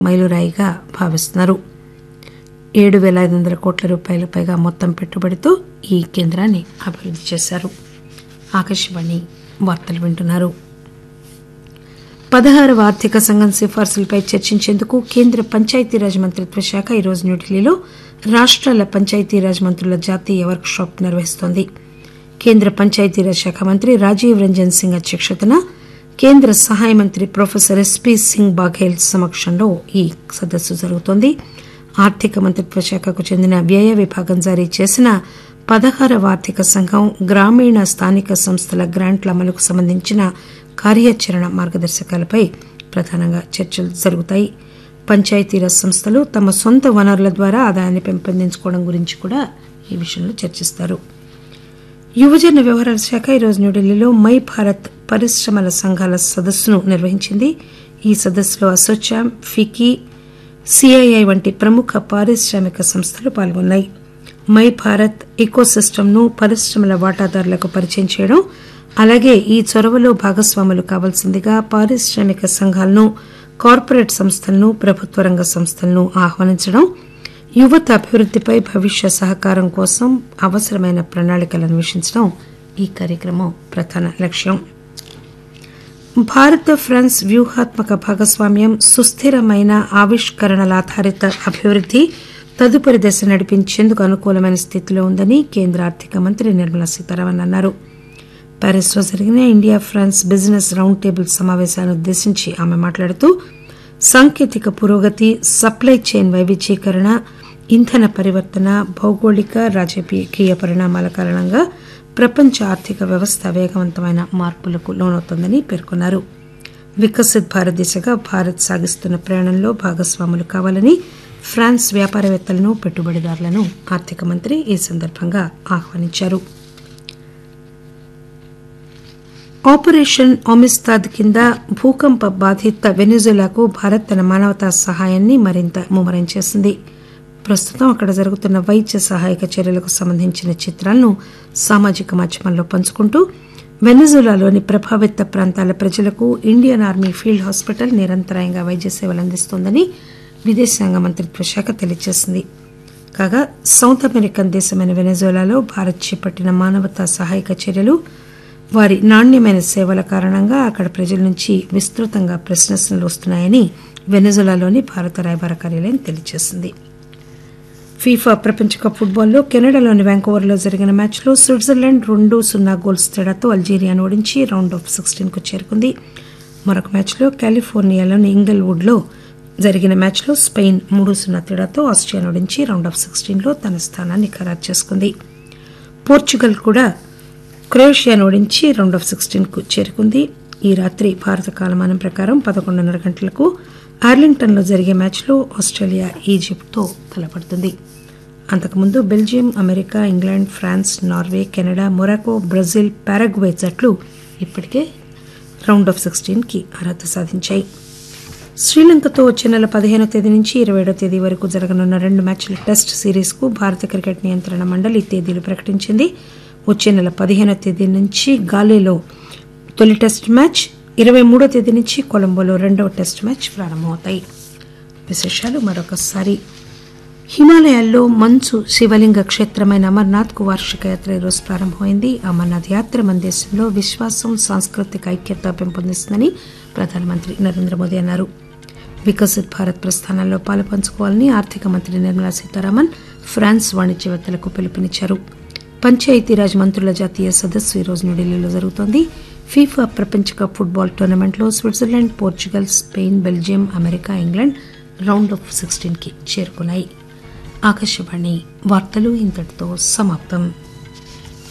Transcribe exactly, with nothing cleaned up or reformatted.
మైలురాయిగా భావిస్తున్నారు. ఏడు పేల ఐదు వందల కోట్ల రూపాయల పైగా మొత్తం పెట్టుబడితో ఈ కేంద్రాన్ని అభివృద్ది చేశారు. ఆకాశవాణి వార్తలు వింటున్నారు. పదహారవ ఆర్థిక సంఘం సిఫార్సులపై చర్చించేందుకు కేంద్ర పంచాయతీరాజ్ మంత్రిత్వ శాఖ ఈరోజు న్యూఢిల్లీలో రాష్టాల పంచాయతీరాజ్ మంత్రుల జాతీయ వర్క్ షాప్ నిర్వహిస్తోంది. కేంద్ర పంచాయతీరాజ్ శాఖ మంత్రి రాజీవ్ రంజన్ సింగ్ అధ్యక్షతన కేంద్ర సహాయ మంత్రి ప్రొఫెసర్ ఎస్పీ సింగ్ బాఘేల్ సమక్షంలో ఈ సదస్సు జరుగుతోంది. ఆర్థిక మంత్రిత్వ శాఖకు చెందిన వ్యయ విభాగం జారీ చేసిన పదహారవ ఆర్థిక సంఘం గ్రామీణ స్థానిక సంస్థల గ్రాంట్ల అమలుకు సంబంధించిన కార్యాచరణ మార్గదర్శకాలపై ప్రధానంగా చర్చలు జరుగుతాయి. పంచాయతీరాజ్ సంస్థలు తమ సొంత వనరుల ద్వారా ఆదాయాన్ని పెంపొందించుకోవడం గురించి కూడా ఈ విషయంలో చర్చిస్తారు. యువజన వ్యవహారాల శాఖ ఈరోజు న్యూఢిల్లీలో మై భారత్ పరిశ్రమల సంఘాల సదస్సును నిర్వహించింది. ఈ సదస్సులో అసోచామ్, ఫికీ, సిఐఐ వంటి ప్రముఖ పారిశ్రామిక సంస్థలు పాల్గొన్నాయి. మై భారత్ ఎకోసిస్టమ్ను పరిశ్రమల వాటాదారులకు పరిచయం చేయడం, అలాగే ఈ చొరవలో భాగస్వాములు కావాల్సిందిగా పారిశ్రామిక సంఘాలను, కార్పొరేట్ సంస్థలను, ప్రభుత్వ రంగ సంస్థలను ఆహ్వానించడం, యువత అభివృద్దిపై భవిష్య సహకారం కోసం అవసరమైన ప్రణాళికలు అన్వేషించడం ఈ కార్యక్రమం ప్రధాన లక్ష్యం. భారత్ ఫ్రాన్స్ వ్యూహాత్మక భాగస్వామ్యం, సుస్థిరమైన ఆవిష్కరణల ఆధారిత అభివృద్ది తదుపరి దశ నడిపించేందుకు అనుకూలమైన స్థితిలో ఉందని కేంద్ర ఆర్థిక మంత్రి నిర్మలా సీతారామన్ అన్నారు. ప్యారిస్ లో జరిగిన India France business round table సమావేశాన్ని ఉద్దేశించి ఆమె మాట్లాడుతూ సాంకేతిక పురోగతి, సప్లై చైన్ వైవిధ్యీకరణ, ఇంధన పరివర్తన, భౌగోళిక రాజకీయ పరిణామాల కారణంగా ప్రపంచ ఆర్థిక వ్యవస్థ వేగవంతమైన మార్పులకు లోనవుతోందని పేర్కొన్నారు. వికసిత్ భారత్ దిశగా భారత్ సాగిస్తున్న ప్రయాణంలో భాగస్వాములు కావాలని ఫ్రాన్స్ వ్యాపారవేత్తలను, పెట్టుబడిదారులను ఆర్థిక మంత్రి ఈ సందర్భంగా ఆహ్వానించారు. ఆపరేషన్ అమిస్తాద్ కింద భూకంప బాధిత వెనిజులాకు భారత్ తన మానవతా సహాయాన్ని మరింత ముమ్మరం చేసింది. ప్రస్తుతం అక్కడ జరుగుతున్న వైద్య సహాయక చర్యలకు సంబంధించిన చిత్రాలను సామాజిక మాధ్యమాల్లో పంచుకుంటూ వెనిజులాలోని ప్రభావిత ప్రాంతాల ప్రజలకు ఇండియన్ ఆర్మీ ఫీల్డ్ హాస్పిటల్ నిరంతరాయంగా వైద్య సేవలు అందిస్తోందని విదేశాంగ మంత్రిత్వ శాఖ తెలియజేసింది. కాగా సౌత్ అమెరికన్ దేశమైన వెనిజులాలో భారత్ చేపట్టిన మానవతా సహాయక చర్యలు, వారి నాణ్యమైన సేవల కారణంగా అక్కడ ప్రజల నుంచి విస్తృతంగా ప్రశంసలు వస్తున్నాయని వెనిజులాలోని భారత రాయబార కార్యాలయం తెలియజేసింది. ఫీఫా ప్రపంచ కప్ ఫుట్బాల్లో కెనడాలోని వ్యాంకోవర్లో జరిగిన మ్యాచ్లో స్విట్జర్లాండ్ రెండు సున్నా గోల్స్ తేడాతో అల్జీరియాను ఓడించి రౌండ్ ఆఫ్ సిక్స్టీన్ కు చేరుకుంది. మరొక మ్యాచ్లో కాలిఫోర్నియాలోని ఇంగల్వుడ్ లో జరిగిన మ్యాచ్లో స్పెయిన్ మూడు సున్నా తేడాతో ఆస్ట్రియాను ఓడించి రౌండ్ ఆఫ్ సిక్స్టీన్ లో తన స్థానాన్ని ఖరారు చేసుకుంది. పోర్చుగల్ కూడా క్రొయేషియాను ఓడించి రౌండ్ ఆఫ్ సిక్స్టీన్ కు చేరుకుంది. ఈ రాత్రి భారత కాలమానం ప్రకారం పదకొండున్నర గంటలకు ఆర్లింగ్టన్ లో జరిగే మ్యాచ్లో ఆస్ట్రేలియా ఈజిప్ట్తో తలపడుతుంది. అంతకుముందు Belgium, America, England, France, Norway, Canada, Morocco, Brazil, Paraguay జట్లు ఇప్పటికే రౌండ్ ఆఫ్ సిక్స్టీన్ కి అర్హత సాధించాయి. శ్రీలంకతో వచ్చే నెల పదిహేనో తేదీ నుంచి ఇరవై ఏడో తేదీ వరకు జరగనున్న రెండు మ్యాచ్ల టెస్ట్ సిరీస్ కు భారత క్రికెట్ నియంత్రణ మండలి తేదీలు ప్రకటించింది. వచ్చే నెల పదిహేనో తేదీ నుంచి గాలేలో తొలి టెస్ట్ మ్యాచ్, ఇరవై మూడో తేదీ నుంచి కొలంబోలో రెండవ టెస్ట్ మ్యాచ్ ప్రారంభమవుతాయి. విశేషాలు మరొకసారి. హిమాలయాల్లో మంచు శివలింగ క్షేత్రమైన అమర్నాథ్ కు వార్షిక యాత్ర ఈరోజు ప్రారంభమైంది. అమర్నాథ్ యాత్ర మన దేశంలో విశ్వాసం, సాంస్కృతిక ఐక్యత పెంపొందిస్తుందని ప్రధానమంత్రి నరేంద్ర మోదీ అన్నారు. వికసిత్ భారత్ ప్రస్థానంలో పాలు పంచుకోవాలని ఆర్థిక మంత్రి నిర్మలా సీతారామన్ ఫ్రాన్స్ వాణిజ్యవేత్తలకు పిలుపునిచ్చారు. పంచాయతీరాజ్ మంత్రుల జాతీయ సదస్సు ఈరోజు న్యూఢిల్లీలో జరుగుతోంది. ఫీఫా ప్రపంచ కప్ ఫుట్బాల్ టోర్నమెంట్లో Switzerland, Portugal, Spain, Belgium, America, England round of sixteen కి చేరుకున్నాయి. ఆకాశవాణి వార్తలు ఇంతటితో సమాప్తం.